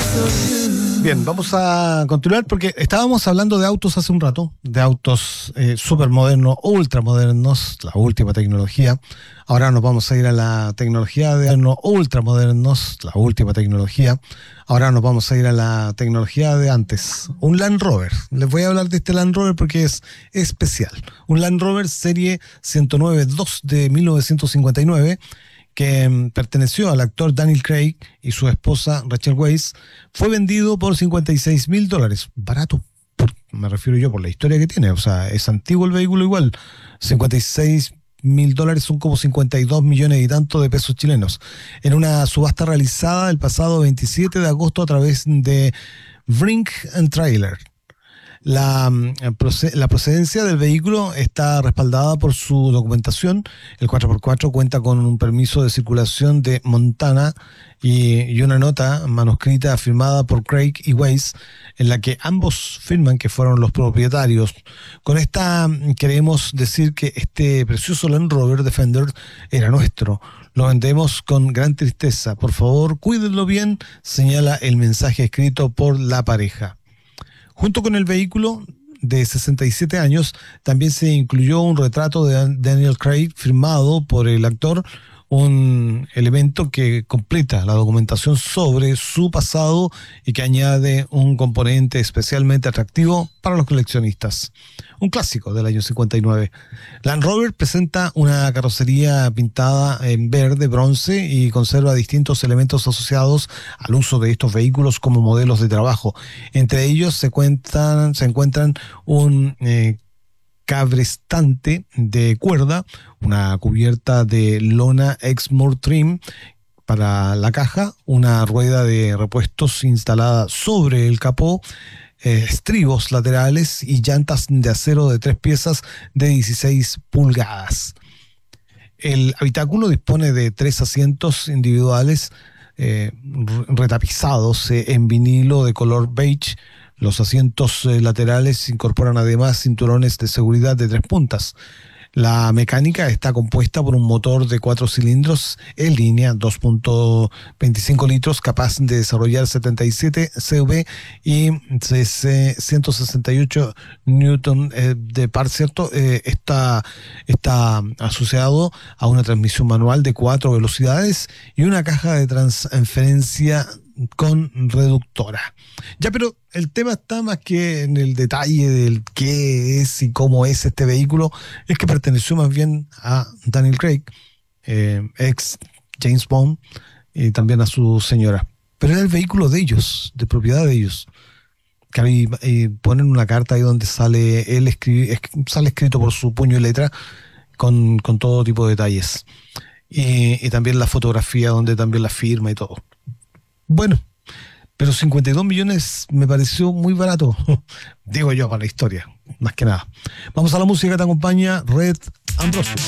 Bien, vamos a continuar porque estábamos hablando de autos hace un rato, de autos súper modernos, ultra modernos, la última tecnología. Ahora nos vamos a ir a la tecnología de ultra modernos, la última tecnología. Ahora nos vamos a ir a la tecnología de antes. Un Land Rover. Les voy a hablar de este Land Rover porque es especial. Un Land Rover serie 109-2 de 1959 que perteneció al actor Daniel Craig y su esposa Rachel Weisz, fue vendido por $56,000. Barato, me refiero yo por la historia que tiene. O sea, es antiguo el vehículo igual. $56,000 son como 52 millones y tanto de pesos chilenos. En una subasta realizada el pasado 27 de agosto a través de Brink and Trailer. La procedencia del vehículo está respaldada por su documentación. El 4x4 cuenta con un permiso de circulación de Montana y una nota manuscrita firmada por Craig y Weisz en la que ambos firman que fueron los propietarios. Con esta queremos decir que este precioso Land Rover Defender era nuestro. Lo vendemos con gran tristeza. Por favor, cuídenlo bien, señala el mensaje escrito por la pareja. Junto con el vehículo de 67 años, también se incluyó un retrato de Daniel Craig firmado por el actor, un elemento que completa la documentación sobre su pasado y que añade un componente especialmente atractivo para los coleccionistas. Un clásico del año 59. Land Rover presenta una carrocería pintada en verde, bronce y conserva distintos elementos asociados al uso de estos vehículos como modelos de trabajo. Entre ellos se encuentran un cabrestante de cuerda, una cubierta de lona Exmoor Trim para la caja, una rueda de repuestos instalada sobre el capó, estribos laterales y llantas de acero de 3 piezas de 16 pulgadas. El habitáculo dispone de 3 asientos individuales retapizados en vinilo de color beige. Los asientos laterales incorporan además cinturones de seguridad de 3 puntas. La mecánica está compuesta por un motor de 4 cilindros en línea, 2.25 litros, capaz de desarrollar 77 CV y 168 newton de par, ¿cierto? Está asociado a una transmisión manual de 4 velocidades y una caja de transferencia con reductora. Ya, pero el tema está más que en el detalle del qué es y cómo es este vehículo, es que perteneció más bien a Daniel Craig, ex James Bond, y también a su señora. Pero era el vehículo de ellos, de propiedad de ellos. Que ahí ponen una carta ahí donde sale sale escrito por su puño y letra con todo tipo de detalles. Y también la fotografía donde también la firma y todo. Bueno, pero 52 millones me pareció muy barato, digo yo, para la historia, más que nada. Vamos a la música que te acompaña, Red Ambrosius.